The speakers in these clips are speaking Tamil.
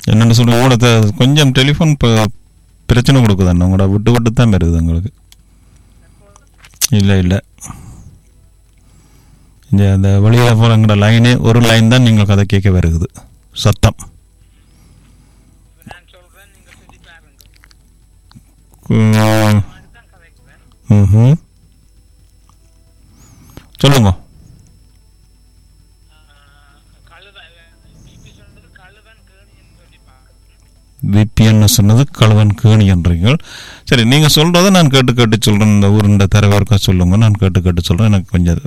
என்னென்னு சொல்லி கூட கொஞ்சம் டெலிஃபோன் பிரச்சனை கொடுக்குதாண்ணா, உங்களோட விட்டு விட்டு தான் வருது உங்களுக்கு. இல்லை இந்த அந்த வெளியில் போகிறங்கிற லைனே ஒரு லைன் தான் நீங்கள் கதை கேட்க வருகுது சத்தம். சொல்லுங்க. விபிஎன் சொன்னது கழுவன் கேணி என்றீர்கள். சரி, நீங்கள் சொல்கிறத நான் கேட்டு சொல்கிறேன். இந்த ஊருண்ட தரவர்க்கா சொல்லுங்க, நான் கேட்டு சொல்கிறேன். எனக்கு கொஞ்சம்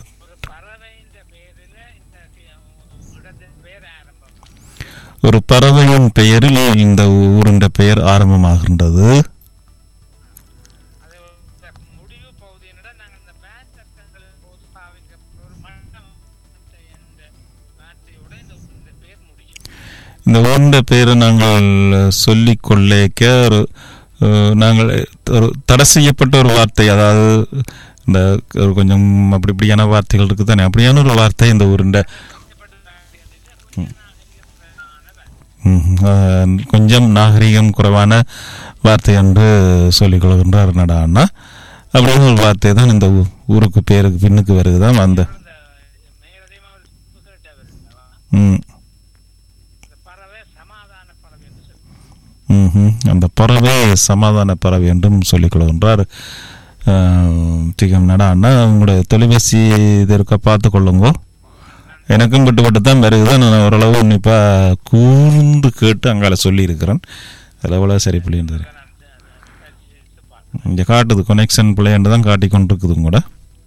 ஒரு பறவையின் பெயரில் இந்த ஊருண்ட பெயர் ஆரம்பமாகின்றது. இந்த ஊருண்ட பெயரை நாங்கள் சொல்லிக்கொள்ளேக்க நாங்கள் ஒரு தடை செய்யப்பட்ட ஒரு வார்த்தை, அதாவது இந்த கொஞ்சம் அப்படியான வார்த்தைகள் இருக்குது தானே, அப்படியான ஒரு வார்த்தை இந்த ஊருண்ட கொஞ்சம் நாகரிகம் குறைவான வார்த்தை என்று சொல்லிக்கொள்கின்றார் நடான்னா. அப்படின்னு ஒரு வார்த்தை தான் இந்த ஊருக்கு பேருக்கு பின்னுக்கு வருதுதான் அந்த அந்த பறவை சமாதான பறவை என்றும் சொல்லிக் கொள்கின்றார் திகம் நடான்னா. உங்களுடைய தொலைபேசி இதற்க பார்த்து கொள்ளுங்க. எனக்கும் விட்டு தான் வருகுதான். நான் ஓரளவு உன்னிப்பாக கூர்ந்து கேட்டு அங்கால சொல்லியிருக்கிறேன். அதில் எவ்வளோ சரி பிள்ளைன்றது இங்கே காட்டுது, கொனெக்ஷன் பிள்ளைன்னு தான் காட்டி கொண்டிருக்குது கூட.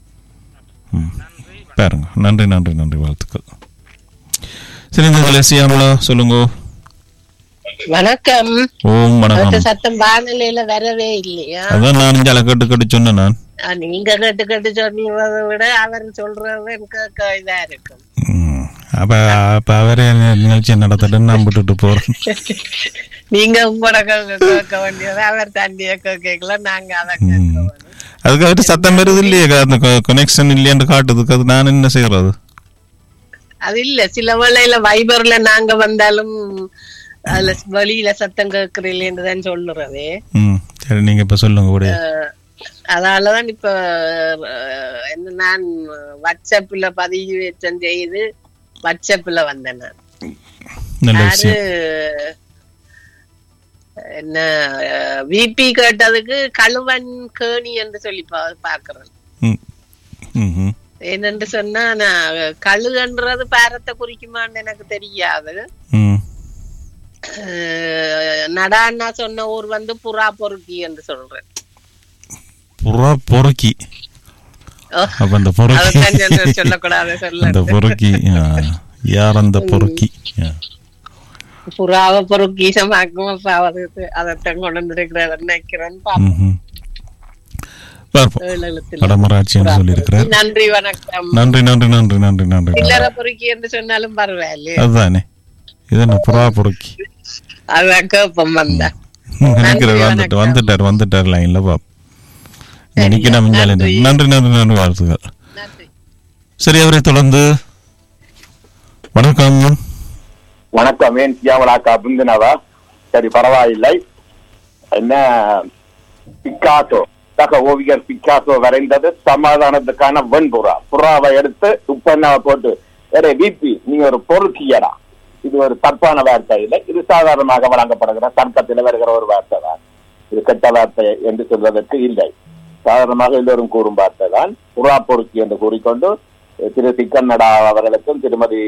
பாருங்க. நன்றி வாழ்த்துக்கள். சரி, இந்த கலேசியாமலா சொல்லுங்க. வணக்கம். ஓம் வணக்கம். சத்தம் வானிலையில வரவே இல்லையா? அதான் நான் இங்கே கேட்டு சொன்னேன். நான் நீங்க கேட்டு சொல்றதை விட அவர் சொல்றது எனக்கு இதா இருக்கும். அப்ப அவரே நிகழ்ச்சி நடத்திட்டு நான் விட்டுட்டு போறேன். நீங்க உங்களோட கேட்க வேண்டியது அவர் தண்டிய கேட்கல, நாங்க அதை அதுக்காக சத்தம் வருது இல்லையே, அந்த கனெக்ஷன் இல்லையான்னு காட்டுதுக்கு. அது நான் என்ன செய்யறது? அது இல்ல, சில வேளையில வைபர்ல நாங்க வந்தாலும் அதுல வெளியில சத்தம் கேட்கறீங்களேன்னு சொல்லுறதே. சரி, நீங்க இப்ப சொல்லுங்க கூட. அதனாலதான் இப்ப என்ன நான் வாட்ஸ்அப்ல பதிவேற்றம் செய்து வாட்ஸ்அப்ல வந்தேன். நான் யாரு என்ன விபி கேட்டதுக்கு கழுவன் கேணி என்று சொல்லி பாக்குறேன். என்னன்னு சொன்னா, நான் கழுகுன்றது பாரத்தை குறிக்குமான்னு எனக்கு தெரியாது. நடான்னா சொன்ன ஊர் வந்து புறா பொறுக்கி என்று சொல்றேன். புறா பொறுக்கி சொல்லக்கூடாது. புறாவை பொறுக்கி சமாக்கும் அதைத்தான் கொண்டு வந்துருக்கிறேன் நினைக்கிறேன். நன்றி, வணக்கம். நன்றி. சில்லறை பொறுக்கி என்று சொன்னாலும் பரவாயில்ல. அதுதானே, இதென்ன புறா பொறுக்கி? அதான் கேப்பம் வந்தா வந்துட்டார் லைன்ல பாப். நன்றி வாழ்த்துக்கள். சரி, அவரை தொடர்ந்து வணக்கம். ஏன் சியாமலாக்கா பிந்தனவா? சரி, பரவாயில்லை. என்ன பிக்காசோ, சக ஓவியர் பிக்காசோ வரைந்தது சமாதானத்துக்கான வெண்புறா. புறாவை எடுத்து உப்பெண்ணாவை போட்டு பிபி நீங்க ஒரு பொறுக்கியடா. இது ஒரு தப்பான வார்த்தை இல்லை, இது சாதாரணமாக வழங்கப்படுகிற தர்க்கத்தில் வருகிற ஒரு வார்த்தை தான். இது கெட்ட வார்த்தை என்று சொல்வதற்கு இல்லை, சாதாரணமாக எல்லோரும் கூறும் வார்த்தை தான். புறா பொறுக்கி என்று கூறிக்கொண்டு திரு திக்கன்னடா அவர்களுக்கும் திருமதி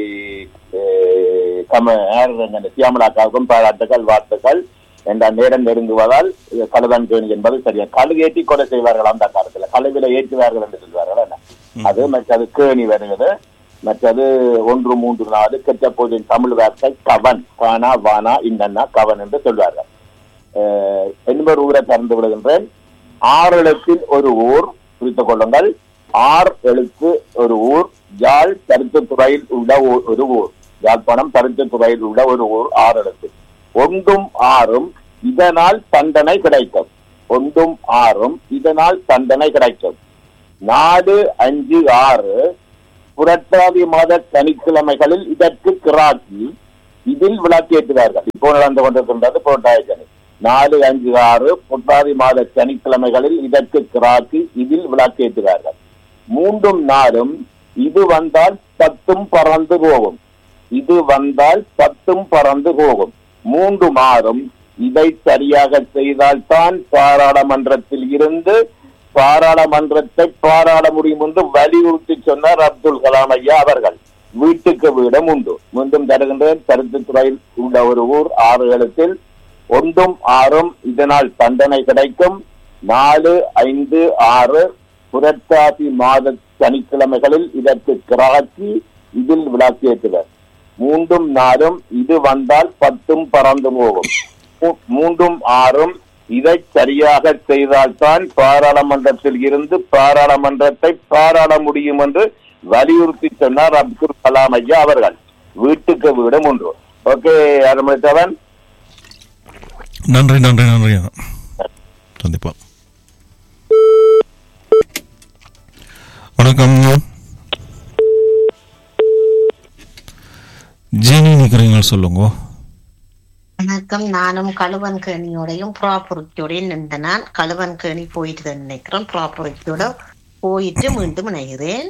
சியாமலாக்காவுக்கும் பாராட்டுகள், வாழ்த்துக்கள். என்ற நேரம் நெருங்குவதால் கழுவன் கேணி என்பது சரியா. கழுகேற்றி கொலை செய்வார்கள் அந்த காலத்துல, கழுவில ஏற்றுவார்கள் என்று சொல்வார்கள். என்ன அது? மற்றது கேணி வருகிறது. மற்றது 1, 3, 4 கெட்ட போதின் தமிழ் வார்த்தை கவன். கானா வானா இன்னன்னா கவன் என்று சொல்வார்கள். என்பது ஊரை திறந்து விடுகின்றேன். 6 எழுத்தில் ஒரு ஊர் குறித்துக் கொள்ளுங்கள். 6 எழுத்து ஒரு ஊர். யாழ் பருத்தித்துறையில் உள்ள ஒரு ஊர். யாழ்ப்பாணம் பருத்தித்துறையில் உள்ள ஒரு ஊர். 6 எழுத்து. 1ம் 6ம் இதனால் தண்டனை கிடைக்கும். 1ம் 6ம் இதனால் தண்டனை கிடைக்கும். 4, 5, 6 புரட்டாதி மாத சனிக்கிழமைகளில் இதற்கு கிராக்கி. இதில் விளக்கேற்றுவார்கள். இப்போ நடந்து கொண்டிருக்கின்றது புரட்டாதி சனி 4, 5, 6 புரட்டாதி மாத சனிக்கிழமைகளில் இதற்கு கிராக்கி இதில் விளக்கேற்றுவார்கள். 3 நாளும் இது வந்தால் 10 பறந்து போகும். இது வந்தால் 10 பறந்து போகும். 3 மாதம் இதை சரியாக செய்தால்தான் பாராளுமன்றத்தில் இருந்து பாராளுமன்றத்தை பாராட முடியும் என்று வலியுறுத்தி சொன்னார் அப்துல் கலாம் ஐயா அவர்கள். வீட்டுக்கு வீடம் உண்டு. மீண்டும் தருகின்றேன். பருத்தித்துறையில் உள்ள ஒரு ஊர் 6 எழுத்தில் 1, 6 இதனால் தண்டனை கிடைக்கும். 4, 5, 6 புரட்டாசி மாத சனிக்கிழமைகளில் இதற்கு கிராக்கி இதில் விளக்கேற்றுவர். 3, 4 இது வந்தால் 10 பறந்து போகும். 3, 6 இதை சரியாக செய்தால்தான் பாராளுமன்றத்தில் இருந்து பாராளுமன்றத்தை பாராட முடியும் என்று வலியுறுத்தி சொன்னார் அப்துல் கலாம் ஐயா அவர்கள். வீட்டுக்கு வீடும் ஒன்று. ஓகே அருமைத்தவன், நன்றி நன்றி நன்றி. சந்திப்போம். வணக்கம் ஜெனி, நிக்கிறீங்க சொல்லுங்க. வணக்கம். நானும் கழுவன்கேணியோடையும் புறாபுரத்தியோடையும் நின்ற நான் கழுவன்கேணி போயிட்டு நினைக்கிறேன். புறாபுரத்தியோட போயிட்டு மீண்டும் இணைகிறேன்.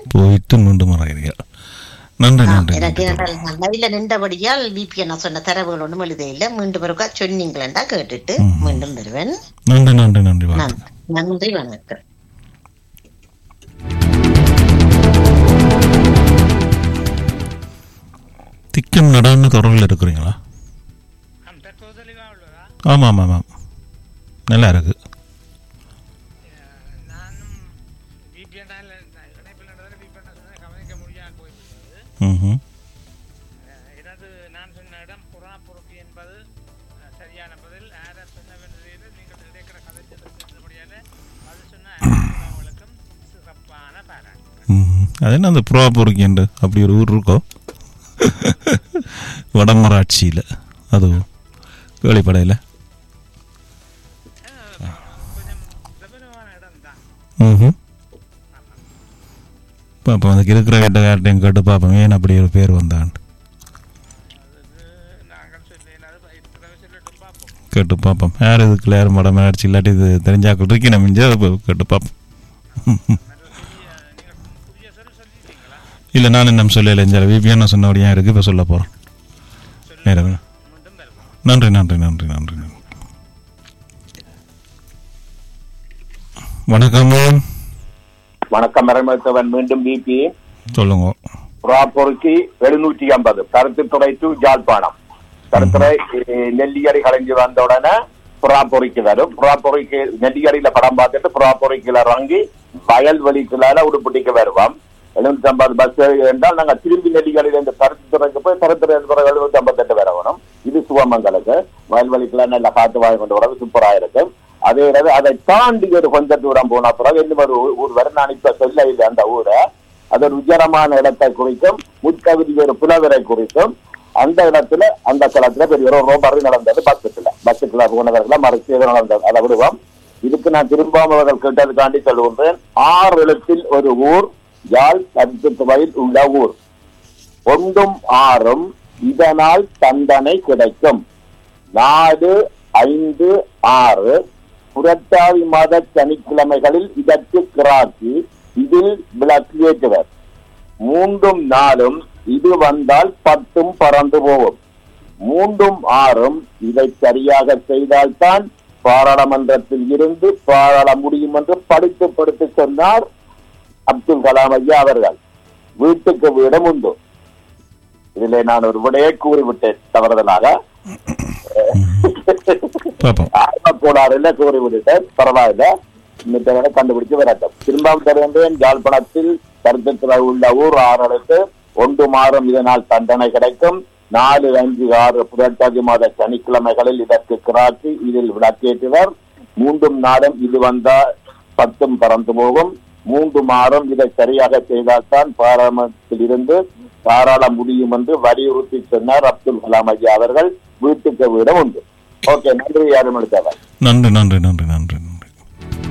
நன்றி நன்றி. எனக்கு லைன்ல நின்றபடியால் VPN சொன்ன தரவுகள் ஒன்றும் எழுதையில மீண்டும் ஒருக்கா சொன்னீங்களா கேட்டுட்டு மீண்டும் தருவேன். நன்றி நன்றி நன்றி. நன்றி வணக்கம். திக்கம் நடான்னு தொடர்பில் இருக்கிறீங்களா? ஆமாம் ஆமாம் ஆமாம், நல்லா இருக்கு. நான் சொன்ன இடம் புறாபுரத்தி என்பது சரியான பதில். நீங்கள் கதைச்சபடியால அது சொன்னவங்களுக்கும் சிறப்பான பாராட்டு. அது என்ன அந்த புறாபுரத்தி என்று அப்படி ஒரு ஊர் இருக்கோ வடமராட்சியில், அது வேலைப்படையில் பாப்பா அதுக்கு இருக்கிற கேட்டையும் கேட்டு பார்ப்போம் ஏன் அப்படி ஒரு பேர் வந்தான் கேட்டு பார்ப்போம். யார் இதுக்குள்ள யாரும் வடமராட்சி இல்லாட்டி இது தெரிஞ்சாக்கள் இருக்கி நம்ம கேட்டு பார்ப்போம். இல்லை நான் என்ன சொல்லலை, இந்த VPN சொன்னபடி ஏன் இருக்குது இப்போ சொல்ல போகிறோம். நேரம். நன்றி நன்றி நன்றி நன்றி. வணக்கம். வணக்கம் மறைமருத்துவன். மீண்டும் BP சொல்லுங்க. புறாபுரத்தி 750 பருத்தித்துறை டு ஜாழ்ப்பாணம். பருத்தித்துறை நெல்லியடி கலைஞ்சு வந்த உடனே புறாபுரிக்கு வரும். புறாபுரிக்கு நெல்லியடியில படம் பார்த்துட்டு புறாபுரிக்குள்ள இறங்கி வயல்வெளிக்குள்ளால உடுப்பட்டிக்கு வருவோம். 750 பஸ் என்றால் நாங்க திரும்பி நெல்லிகளில் இந்த பருத்தித்துறைக்கு போய் பருத்தித்துறை 758 வரணும். இது சிவமங்கலுக்கு வயல்வெளிக்குள்ள நல்ல காத்து வாங்கி கொண்டு வரது சூப்பரா இருக்கு. அதே அதை தாண்டி ஒரு கொஞ்ச தூரம் போன பிறகு இன்னும் ஒரு ஊர் வரை நான் இப்ப சொல்ல இல்லை அந்த ஊரை. அது ஒரு உயரமான இடத்தை குறிக்கும். முற்கவிதி ஒரு புலவரை குறிக்கும். அந்த இடத்துல அந்த களத்துல பெரிய ஒரு ரோபரி நடந்தது. பஸ்ஸுக்குள்ள போனவர்கள மறைச்சு நடந்தது. அதை விடுவோம். இதுக்கு நான் திரும்பாம அவர்கள் கேட்டதுக்காண்டி சொல்லுகின்றேன். 6 எழுத்தில் ஒரு ஊர் யாழ் பருத்தித்துறையில் உள்ள ஊர். 1, 6 இதனால் தண்டனை கிடைக்கும். 4, 5, 6 புரட்டாதி மாத சனிக்கிழமைகளில் இதற்கு கிராக்கி இதில் விளக்கு ஏற்றுவர். 3, 4 இது வந்தால் 10 பறந்து போகும். 3, 6 இதை சரியாக செய்தால்தான் பாராளுமன்றத்தில் இருந்து பாராள முடியும் என்று படித்து சொன்னார் அப்துல் கலாம் ஐயா அவர்கள். வீட்டுக்கு வீடம் உண்டு. இதிலே நான் ஒரு விடையை கூறிவிட்டேன் தவறுதலாக. கோடாறுல கூறிவிட்டேன். பரவாயில்ல, இந்த கண்டுபிடிச்சு வரட்டும். திரும்பவும் தருகின்றேன். யாழ்ப்பாணத்தில் கருத்துத்துறை உள்ள ஊர் 6 எழுத்து. 1 மாதம் இதனால் தண்டனை கிடைக்கும். 4, 5, 6 புரட்டாதி மாத சனிக்கிழமைகளில் இதற்கு கிராக்கி இதில் விளக்கேற்றுவர். 3, 4 இது வந்தால் 10 பறந்து போகும். 3 மாதம் இதை சரியாக செய்தால்தான் பாராளுமன்றத்தில் இருந்து பாராள முடியும் என்று வலியுறுத்தி சொன்னார் அப்துல் கலாம் ஐயா அவர்கள். வீட்டுக்கு வீடம் உண்டு. ஓகே, நன்றி. யாரும் எடுத்தவர். நன்றி நன்றி நன்றி நன்றி.